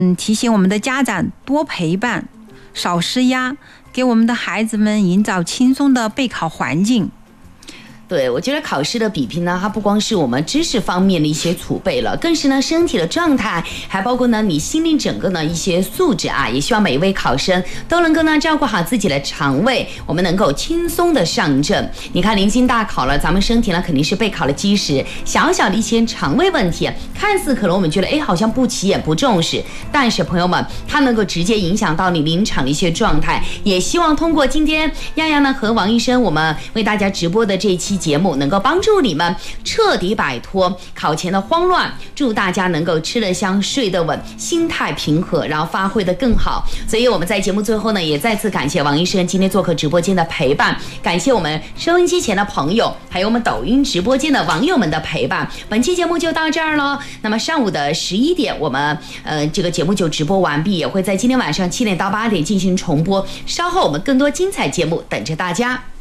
提醒我们的家长多陪伴，少施压，给我们的孩子们营造轻松的备考环境。 对，我觉得考试的比拼呢，它不光是我们知识方面的一些储备了，更是呢身体的状态，还包括呢你心灵整个呢一些素质啊。也希望每一位考生都能够呢照顾好自己的肠胃，我们能够轻松的上阵。你看临近大考了，咱们身体呢肯定是备考的基石，小小的一些肠胃问题，看似可能我们觉得好像不起眼不重视，但是朋友们，它能够直接影响到你临场的一些状态。也希望通过今天亚亚呢和王医生我们为大家直播的这一期节目，能够帮助你们彻底摆脱考前的慌乱，祝大家能够吃得香睡得稳，心态平和，然后发挥得更好。所以我们在节目最后呢，也再次感谢王医生今天做客直播间的陪伴，感谢我们收音机前的朋友，还有我们抖音直播间的网友们的陪伴。本期节目就到这儿了，那么上午的11点我们这个节目就直播完毕，也会在今天晚上7点到8点进行重播，稍后我们更多精彩节目等着大家。